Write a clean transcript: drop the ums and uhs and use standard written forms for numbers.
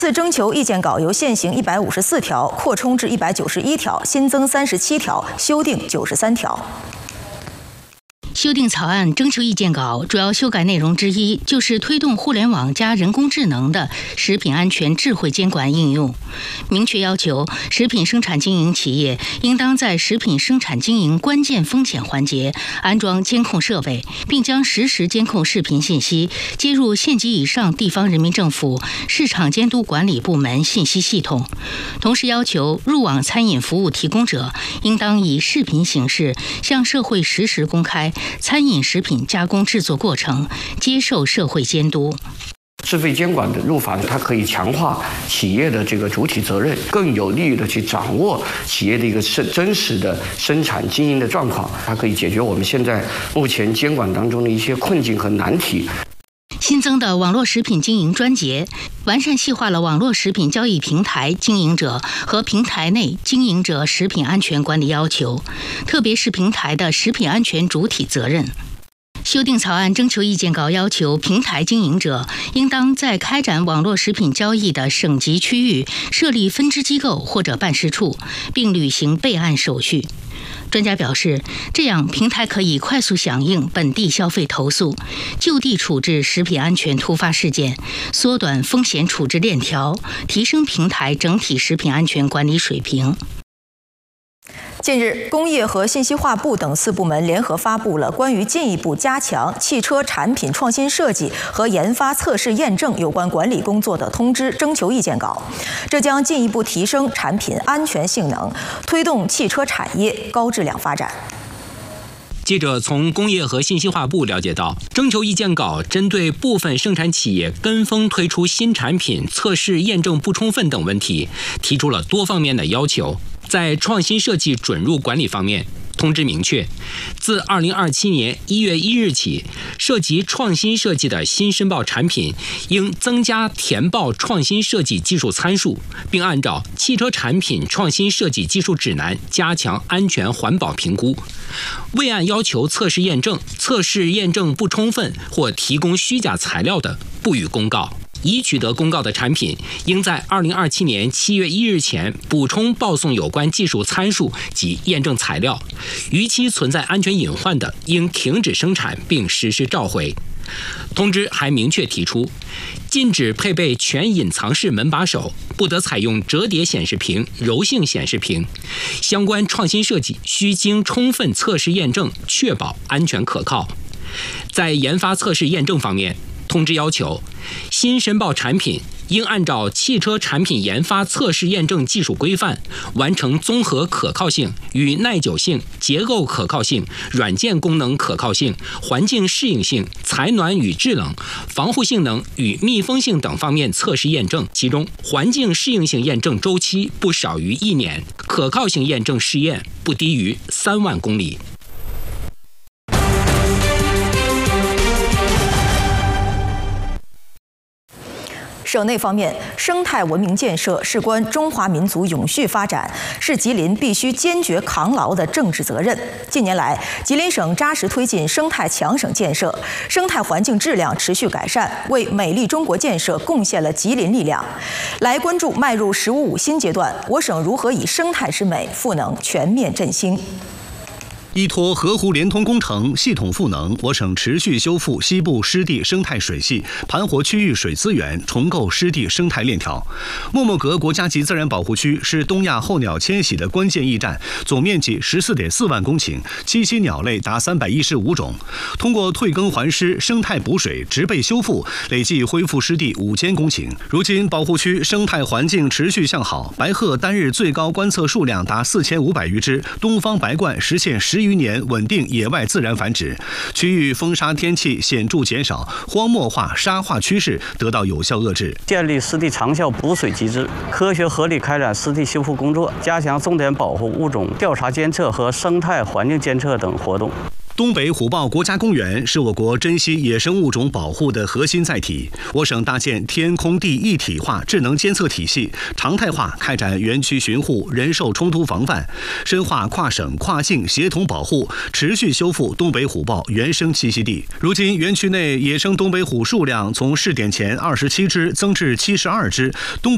此征求意见稿由现行154条扩充至191条，新增37条，修订93条。 修订草案征求意见稿主要修改内容之一，就是推动互联网加人工智能的食品安全智慧监管应用，明确要求食品生产经营企业应当在食品生产经营关键风险环节安装监控设备，并将实时监控视频信息接入县级以上地方人民政府市场监督管理部门信息系统。同时要求入网餐饮服务提供者应当以视频形式向社会实时公开餐饮食品加工制作过程，接受社会监督。 智慧监管的入法呢，它可以强化企业的这个主体责任，更有利于的去掌握企业的一个真实的生产经营的状况，它可以解决我们现在目前监管当中的一些困境和难题。 新增的网络食品经营专节，完善细化了网络食品交易平台经营者和平台内经营者食品安全管理要求，特别是平台的食品安全主体责任。修订草案征求意见稿要求，平台经营者应当在开展网络食品交易的省级区域设立分支机构或者办事处，并履行备案手续。专家表示，这样平台可以快速响应本地消费投诉，就地处置食品安全突发事件，缩短风险处置链条，提升平台整体食品安全管理水平。 近日，工业和信息化部等4部门联合发布了关于进一步加强汽车产品创新设计和研发测试验证有关管理工作的通知征求意见稿，这将进一步提升产品安全性能，推动汽车产业高质量发展。 记者从工业和信息化部了解到，征求意见稿针对部分生产企业跟风推出新产品测试验证不充分等问题，提出了多方面的要求。在创新设计准入管理方面，通知明确，自2027年1月1日起，涉及创新设计的新申报产品应增加填报创新设计技术参数，并按照汽车产品创新设计技术指南加强安全环保评估。未按要求测试验证不充分或提供虚假材料的，不予公告。已取得公告的产品，应在2027年7月1日前补充报送有关技术参数及验证材料，逾期存在安全隐患的，应停止生产并实施召回。通知还明确提出，禁止配备全隐藏式门把手，不得采用折叠显示屏、柔性显示屏。相关创新设计需经充分测试验证，确保安全可靠。在研发测试验证方面，通知要求，新申报产品应按照汽车产品研发测试验证技术规范，完成综合可靠性与耐久性、结构可靠性、软件功能可靠性、环境适应性、采暖与制冷、防护性能与密封性等方面测试验证，其中环境适应性验证周期不少于1年，可靠性验证试验不低于3万公里。 省内方面，生态文明建设事关中华民族永续发展，是吉林必须坚决扛牢的政治责任。近年来，吉林省扎实推进生态强省建设，生态环境质量持续改善，为美丽中国建设贡献了吉林力量。来关注迈入“15+5”新阶段，我省如何以生态之美赋能全面振兴。 依托河湖联通工程系统赋能，我省持续修复西部湿地生态水系，盘活区域水资源，重构湿地生态链条。莫莫格国家级自然保护区是东亚候鸟迁徙的关键驿站，总面积14.4万公顷，栖息鸟类达315种。通过退耕还湿、生态补水、植被修复，累计恢复湿地5000公顷。如今保护区生态环境持续向好，白鹤单日最高观测数量达4500余只，东方白鹳实现10余年稳定野外自然繁殖，区域风沙天气显著减少，荒漠化、沙化趋势得到有效遏制。 建立湿地长效补水机制，科学合理开展湿地修复工作，加强重点保护物种调查监测和生态环境监测等活动。 东北虎豹国家公园是我国珍稀野生物种保护的核心载体。我省搭建天空地一体化智能监测体系，常态化开展园区巡护、人兽冲突防范，深化跨省跨境协同保护，持续修复东北虎豹原生栖息地。如今，园区内野生东北虎数量从试点前27只增至72只，东北